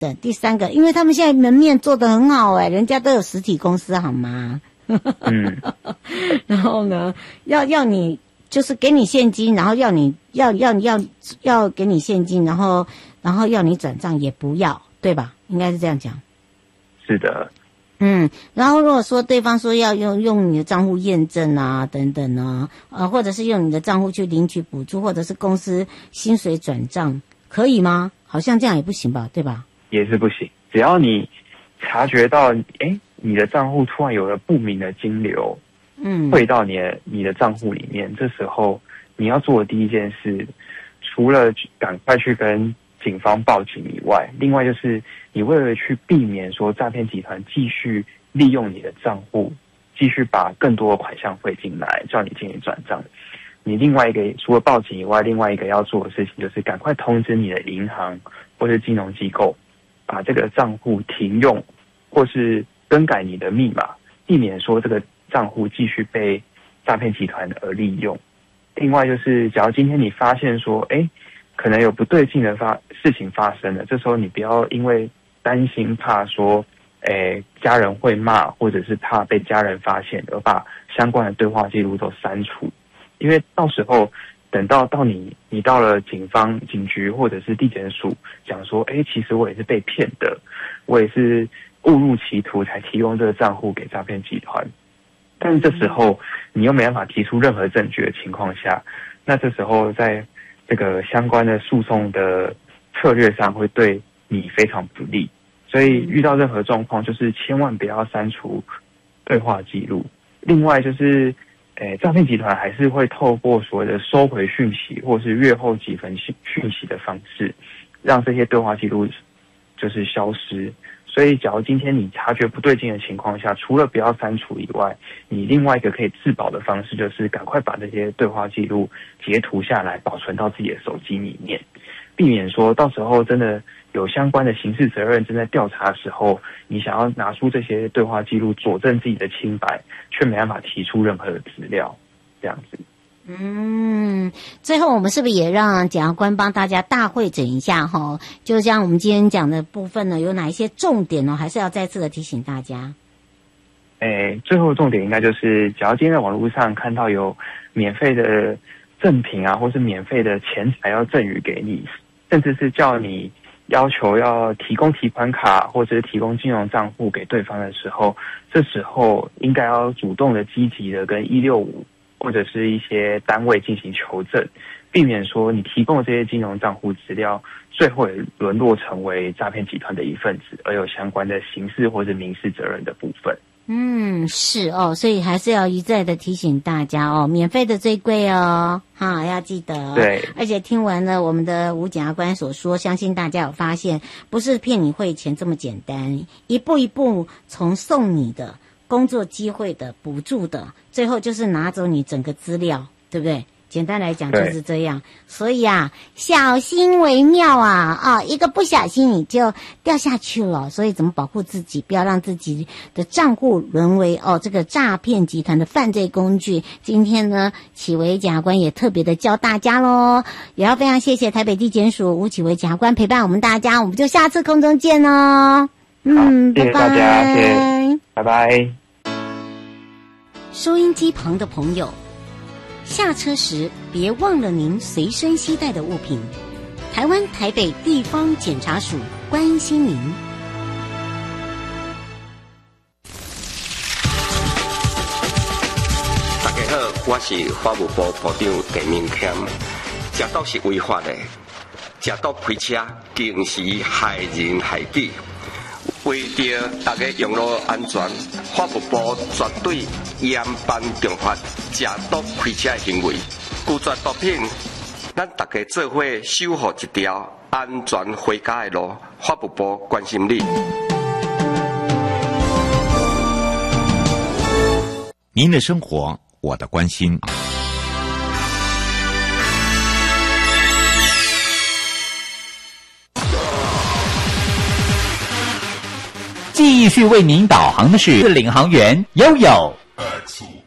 等第三个，因为他们现在门面做得很好人家都有实体公司好吗？然后呢，要你就是给你现金，然后要你要给你现金，然后要你转账也不要，对吧？应该是这样讲。 是的。 然后如果说对方说要用你的账户验证啊等等啊，或者是用你的账户去领取补助，或者是公司薪水转账，可以吗？好像这样也不行吧，对吧？ 也是不行，只要你察觉到，你的账户突然有了不明的金流，汇到你的账户里面，这时候你要做的第一件事，除了赶快去跟警方报警以外，另外就是你为了去避免说诈骗集团继续利用你的账户，继续把更多的款项汇进来，叫你进行转账。你另外一个除了报警以外，另外一个要做的事情就是赶快通知你的银行或是金融机构，把这个账户停用，或是更改你的密码，避免说这个账户继续被诈骗集团而利用。另外就是，假如今天你发现说，可能有不对劲的事情发生了，这时候你不要因为担心怕说，家人会骂，或者是怕被家人发现而把相关的对话记录都删除，因为到时候等到你到了警局或者是地检署讲说，其实我也是被骗的，我也是误入歧途才提供这个账户给诈骗集团，但是这时候你又没办法提出任何证据的情况下，那这时候在这个相关的诉讼的策略上会对你非常不利，所以遇到任何状况就是千万不要删除对话记录。另外就是诈骗集团还是会透过所谓的收回讯息或是阅后几分讯息的方式，让这些对话记录就是消失。所以假如今天你察觉不对劲的情况下，除了不要删除以外，你另外一个可以自保的方式就是赶快把这些对话记录截图下来，保存到自己的手机里面，避免说到时候真的有相关的刑事责任正在调查的时候，你想要拿出这些对话记录佐证自己的清白，却没办法提出任何的资料，这样子。 最后我们是不是也让检察官帮大家大汇整一下哈？就像我们今天讲的部分呢，有哪一些重点呢？还是要再次的提醒大家。 最后的重点应该就是，假如今天在网络上看到有免费的赠品啊，或是免费的钱财要赠予给你，甚至是叫你要求要提供提款卡或者是提供金融账户给对方的时候，这时候应该要主动的积极的跟165或者是一些单位进行求证，避免说你提供的这些金融账户资料最后也沦落成为诈骗集团的一份子，而有相关的刑事或者民事责任的部分。 是哦，所以还是要一再的提醒大家哦，免费的最贵哦，要记得。 对， 而且听完了我们的吴检察官所说，相信大家有发现，不是骗你汇钱这么简单，一步一步从送你的工作机会的补助的，最后就是拿走你整个资料，对不对？简单来讲就是这样，所以小心为妙一个不小心你就掉下去了。所以怎么保护自己，不要让自己的账户沦为这个诈骗集团的犯罪工具。今天呢，启维检察官也特别的教大家咯，也要非常谢谢台北地检署吴启维检察官陪伴我们大家，我们就下次空中见哦。 谢谢大家，谢谢，拜拜。 收音机旁的朋友，下车时别忘了您随身携带的物品。台湾台北地方检察署关心您。 大家好，我是法务部部长陈明谦。食毒是违法的，食毒开车更是害人害己。为着大家用路安全，法务部绝对严办重罚食毒开车的行为。拒绝毒品，咱大家做伙守护一条安全回家的路。法务部关心你。 您的生活，我的关心。继续为您导航的是领航员悠悠。